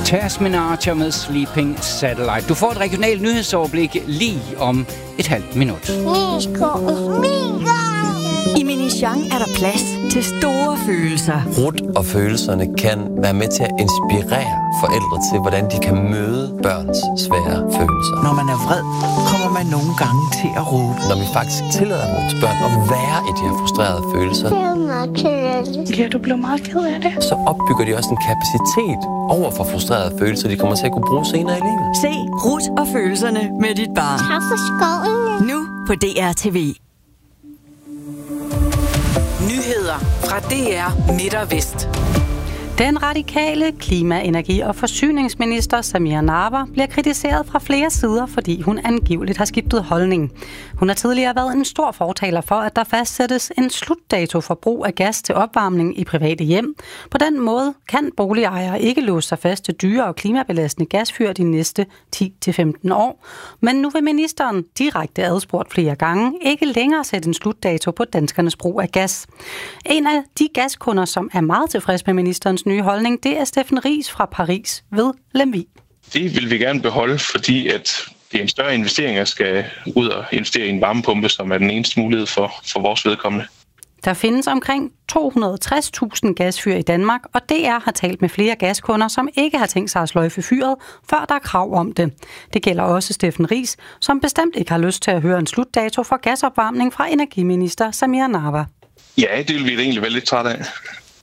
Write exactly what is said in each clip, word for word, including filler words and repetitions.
Tasmanager med Sleeping Satellite. Du får et regionalt nyhedsoverblik lige om et halvt minut. I Minichang er der plads til store følelser. Rut og følelserne kan være med til at inspirere forældre til, hvordan de kan møde børns svære følelser. Når man er vred, kommer man nogle gange til at råbe. Når vi faktisk tillader vores børn at være i de her frustrerede følelser, ja, du blev meget ked af det. Så opbygger de også en kapacitet over for frustrerede følelser, de kommer til at kunne bruge senere i livet. Se Rut og følelserne med dit barn. Tak for skoven. Nu på D R T V. Nyheder fra D R Midt og Vest. Den radikale klima-, energi- og forsyningsminister Samira Nawa bliver kritiseret fra flere sider, fordi hun angiveligt har skiftet holdning. Hun har tidligere været en stor fortaler for, at der fastsættes en slutdato for brug af gas til opvarmning i private hjem. På den måde kan boligejere ikke låse sig fast til dyre og klimabelastende gasfyr de næste ti til femten år. Men nu vil ministeren, direkte adspurgt flere gange, ikke længere sætte en slutdato på danskernes brug af gas. En af de gaskunder, som er meget tilfreds med ministerens nye holdning, det er Steffen Riis fra Paris ved Lemvig. Det vil vi gerne beholde, fordi at det er en større investering, at skal ud og investere i en varmepumpe, som er den eneste mulighed for, for vores vedkommende. Der findes omkring to hundrede og tres tusind gasfyr i Danmark, og D R har talt med flere gaskunder, som ikke har tænkt sig at sløjfe fyret, før der er krav om det. Det gælder også Steffen Riis, som bestemt ikke har lyst til at høre en slutdato for gasopvarmning fra energiminister Samira Nawa. Ja, det vil vi egentlig være lidt træt af.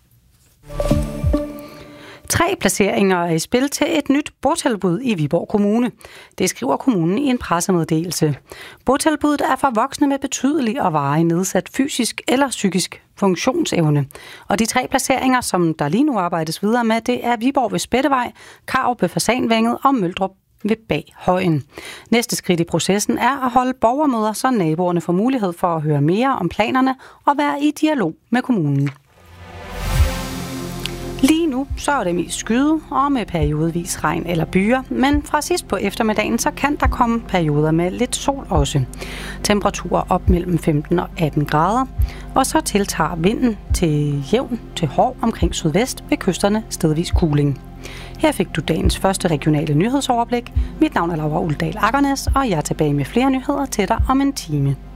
Tre placeringer er i spil til et nyt botilbud i Viborg Kommune. Det skriver kommunen i en pressemeddelelse. Botilbuddet er for voksne med betydelig og varig nedsat fysisk eller psykisk funktionsevne. Og de tre placeringer, som der lige nu arbejdes videre med, det er Viborg ved Spættevej, Karup ved Fasanvænget og Møldrup ved Baghøjen. Næste skridt i processen er at holde borgermøder, så naboerne får mulighed for at høre mere om planerne og være i dialog med kommunen. Lige nu så er det mest skyde og med periodevis regn eller byer, men fra sidst på eftermiddagen så kan der komme perioder med lidt sol også. Temperaturer op mellem femten og atten grader, og så tiltager vinden til jævn til hård omkring sydvest ved kysterne stedvis kuling. Her fik du dagens første regionale nyhedsoverblik. Mit navn er Laura Uldal Akkernes, og jeg er tilbage med flere nyheder til dig om en time.